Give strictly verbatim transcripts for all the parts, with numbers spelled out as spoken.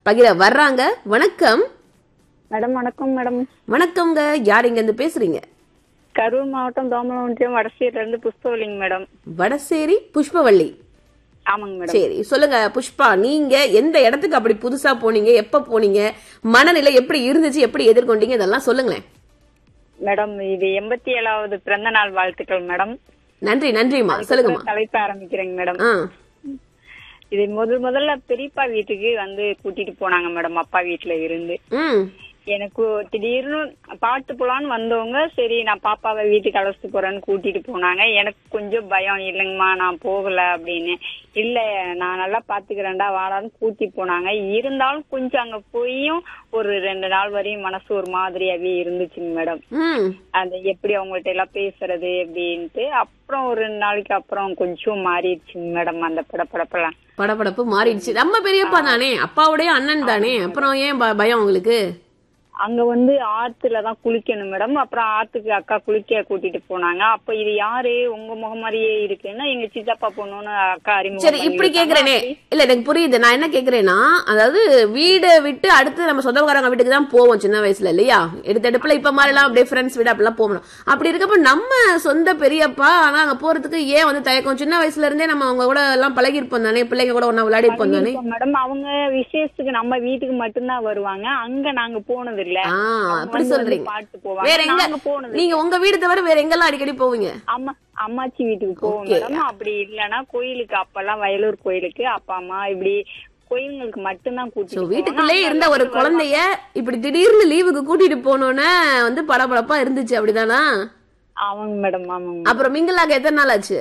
பகிர வர்றாங்க. வணக்கம் மேடம். வணக்கம் மேடம். வணக்கம்ங்க. யார் இங்க இருந்து பேசுறீங்க? கரூர் மாவட்டம் தோமலம் ஒன்றியம் வடசேரில இருந்து புஷ்பவல்லிங்க மேடம். வடசேரி புஷ்பவல்லி. ஆமாங்க மேடம். சரி, சொல்லுங்க புஷ்பா, நீங்க எந்த இடத்துக்கு அப்படி புதுசா போனீங்க, எப்ப போனீங்க, மனநிலை எப்படி இருந்துச்சு, எப்படி எதிர்கொண்டீங்க, இதெல்லாம் சொல்லுங்களேன். மேடம், இது எண்பத்தி ஏழாவது பிறந்த நாள் வாழ்த்துக்கள் மேடம். நன்றி. நன்றிமா, சொல்லுங்கம்மா. தலைப்பு ஆரம்பிக்கிறேங்க மேடம். ஆ இது முதல் முதல்ல பெரியப்பா வீட்டுக்கு வந்து கூட்டிட்டு போனாங்க மேடம், அப்பா வீட்டுல இருந்து. ம் எனக்கு திடீர்னு பாட்டு போலான்னு வந்தவங்க, சரி நான் பாப்பாவை வீட்டுக்கு அழைச்சிட்டு போறேன்னு கூட்டிட்டு போனாங்க. எனக்கு கொஞ்சம் பயம், இல்லைங்கம்மா நான் போகல அப்படின்னு. இல்ல நான் நல்லா பாத்துக்கிறேன்டா வாடான்னு கூட்டி போனாங்க. இருந்தாலும் கொஞ்சம் அங்க போயும் ஒரு ரெண்டு நாள் வரையும் மனசு ஒரு மாதிரியாவே இருந்துச்சுங்க மேடம். அந்த எப்படி அவங்கள்ட்ட எல்லாம் பேசுறது அப்படின்ட்டு. அப்புறம் ஒரு ரெண்டு நாளைக்கு அப்புறம் கொஞ்சம் மாறிடுச்சுங்க மேடம் அந்த படப்படப்பெல்லாம். படப்படப்பு மாறிடுச்சு. நம்ம பெரியப்பா தானே, அப்பாவுடைய அண்ணன் தானே, அப்புறம் ஏன் பயம் உங்களுக்கு? அங்க வந்து ஆத்துலதான் குளிக்கணும் மேடம். அப்புறம் ஆத்துக்கு அக்கா குளிக்க கூட்டிட்டு போனாங்க. அப்ப இது யாரு உங்க முகம் மாதிரியே இருக்குன்னா எங்க சித்தப்பா பொண்ணுன்னு அக்கா அறிமுகம். சரி, இப்படி கேக்குறேனே. இல்ல எனக்கு புரியுது. நான் என்ன கேக்குறேன்னா, அதாவது வீடை விட்டு அடுத்து நம்ம சொந்தக்காரங்க வீட்டுக்கு தான் போவோம் சின்ன வயசுல இல்லையா? எடுத்தடுப்புல இப்ப மாதிரி எல்லாம் அப்படியே ஃப்ரெண்ட்ஸ் வீடு அப்படிலாம் போகணும். அப்படி இருக்கப்ப நம்ம சொந்த பெரியப்பா ஆனா அங்க போறதுக்கு ஏன் வந்து தயக்கம்? சின்ன வயசுல இருந்தே நம்ம அவங்க கூட எல்லாம் பழகி இருப்போம் தானே, பிள்ளைங்க கூட ஒன்னா விளையாடி இருப்போம் தானே மேடம். அவங்க விசேஷத்துக்கு நம்ம வீட்டுக்கு மட்டும்தான் வருவாங்க. அங்க நாங்க போனது இல்ல. அப்படி சொல்றீங்க. வேற எங்க நீங்க உங்க வீடு தவிர வேற எங்கெல்லாம் அடிக்கடி போவீங்க? அம்மா அம்மாச்சி வீட்டுக்கு போவோம் மேடம். அப்படி இல்லன்னா கோயிலுக்கு, அப்பெல்லாம் வயலூர் கோயிலுக்கு அப்பா அம்மா இப்படி கோயிலுங்களுக்கு மட்டும்தான் கூட்டிட்டு. வீட்டுக்குள்ளே இருந்த ஒரு குழந்தைய இப்படி திடீர்னு லீவுக்கு கூட்டிட்டு போனோன்னு வந்து படபடப்பா இருந்துச்சு, அப்படிதானா? ஆமாங்க மேடம். ஆமாங்க. அப்புறம் மிங்கிளாக எத்தனை நாள் ஆச்சு?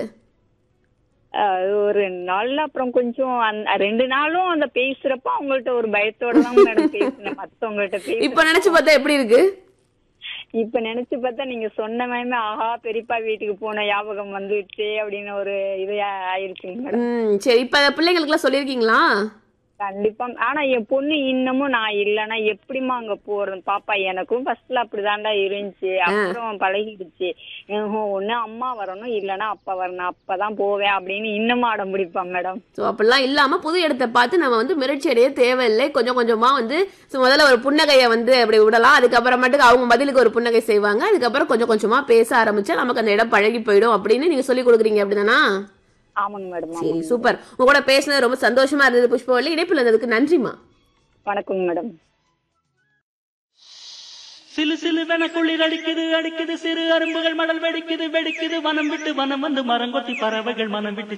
ஒரு ரெண்டு நாள்ல அப்புறம் கொஞ்சம் ரெண்டு நாளும் அந்த பேசுறப்ப அவங்கள்ட்ட ஒரு பயத்தோட தான் மேடம் பேசினேன் மத்தவங்கள்ட்ட பேச. இப்ப நினைச்சு பார்த்தா எப்படி இருக்கு? இப்ப நினைச்சு பார்த்தா நீங்க சொன்ன மாதிரி ஆஹா பெரியப்பா வீட்டுக்கு போன ஞாபகம் வந்துச்சு அப்படின்னு ஒரு இது ஆயிருச்சுங்க மேடம். சரி, இப்ப பிள்ளைங்களுக்கு எல்லாம் சொல்லிருக்கீங்களா? கண்டிப்பா. ஆனா என் பொண்ணு இன்னமும் நான் இல்லன்னா எப்படிமா அங்க போறது பாப்பா, எனக்கும் ஃபர்ஸ்ட்ல அப்படிதான்டா இருந்துச்சு, அப்புறம் பழகிடுச்சு. ஒண்ணு அம்மா வரணும் இல்லன்னா அப்பா வரணும், அப்பதான் போவேன் அப்படின்னு இன்னமும் அடம் பிடிப்பான் மேடம். சோ அப்படிலாம் இல்லாம புது இடத்தை பார்த்து நம்ம வந்து மிரட்சி அடைய தேவையில்லை. கொஞ்சம் கொஞ்சமா வந்து முதல்ல ஒரு புன்னகையை வந்து அப்படி விடலாம். அதுக்கப்புறமேட்டுக்கு அவங்க பதிலுக்கு ஒரு புன்னகை செய்வாங்க. அதுக்கப்புறம் கொஞ்சம் கொஞ்சமா பேச ஆரம்பிச்சா நமக்கு அந்த இடம் பழகி போயிடும் அப்படின்னு நீங்க சொல்லி கொடுக்குறீங்க, அப்படிதானா? ஆமாங்க மேடம். சரி, சூப்பர். உங்க கூட பேசினது ரொம்ப சந்தோஷமா இருந்தது புஷ்பவல்லி. இணைப்பில் இருந்ததுக்கு நன்றிமா. வணக்கம் மேடம். சிலு சிலுவென குளிர் அடிக்குது அடிக்குது, சிறு அரும்புகள் மடல் வெடிக்குது வெடிக்குது, வனம் விட்டு வனம் வந்து மரங்கொத்தி பறவைகள் மனம் விட்டு